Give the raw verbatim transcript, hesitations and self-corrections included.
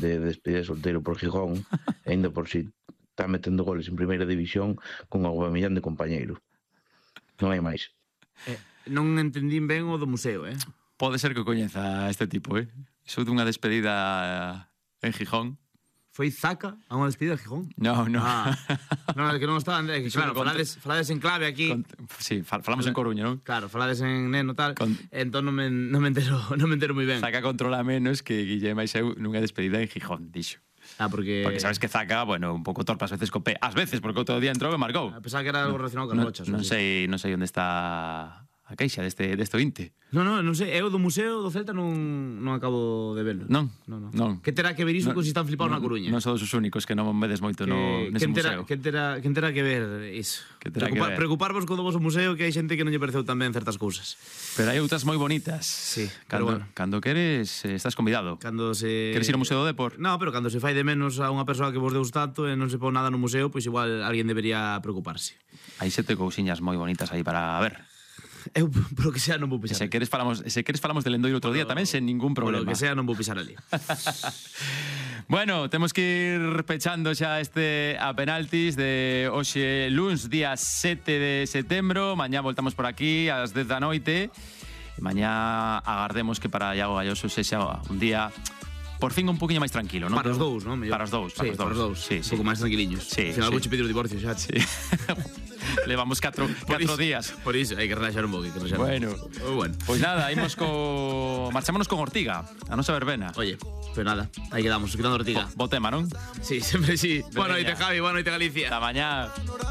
de despedida de solteiro por Gijón, e ainda por si está metendo goles en primeira división con Aubameyang de compañeiro. Non hai máis. Eh, non entendín ben o do museo, eh? Pode ser que coñeza este tipo, eh? Iso dunha despedida en Gijón. Foi Zaka a unha despedida de Gijón? No, no. Ah, non, é que non estaban... É que, claro, falades, falades en clave aquí. Con, sí, falamos en Coruña, non? Claro, falades en neno tal. Con, entón non me, non me entero non me entero moi ben. Zaka controla menos que Guillem e eu nunha despedida en Gijón, dixo. Ah, porque... Porque sabes que Zaka, bueno, un pouco torpe ás veces co pé. Ás veces, porque outro día entrou e marcou. A pesar que era algo relacionado con no, rochas. Non sei, non sei onde está a queixa deste, deste ointe. Non, non, non sei. Eu do museo do Celta non, non acabo de verlo. Non, non, non. non. Que terá que ver iso non, con si están flipados non, na Coruña? Non son os únicos que non vedes moito no, que, nese que terá, museo. Que terá, que terá que ver iso? Que terá Preocupar, que ver. Preocuparvos co do vosso museo, que hai xente que non lle pareceu tan ben certas cousas. Pero hai outras moi bonitas. Sí, cando, pero bueno. Cando queres, eh, estás convidado. Cando se... Queres ir ao Museo do Depor? No, pero cando se fai de menos a unha persoa que vos deus tanto e non se pon nada no museo, pois igual alguén debería preocuparse. Hai sete cousiñas moi bonitas aí para ver. Eu, polo que sea, non vou pisar. Se queres falamos, se queres falamos del Endoiro outro día tamén sen ningún problema. Polo que sea, non vou pisar ali. Bueno, temos que ir pechando xa este a penaltis de hoxe luns, día sete de setembro. Mañá voltamos por aquí ás dez da noite. E mañá agardemos que para Iago Galloso sexa un día por fin un poquinho máis tranquilo, non? Para os dous, non? Para os dous, para sí, os dous. Para os dous. Sí, un sí. pouco máis tranquiliños. Sí, Al final sí. vou che pedir o divorcio xa. Sí. Levamos catro, catro días. Por iso, hai que relaxar un poquito. Bueno, oh, bueno. Pois pues nada, imos co... marchámonos con Ortiga, a nosa verbena. Oye, pues nada, aí quedamos, quedando Ortiga. Bo, bo tema, non? Sí, sempre sí. Boa Boa noite, Javi, boa noite, Galicia. Ata mañá.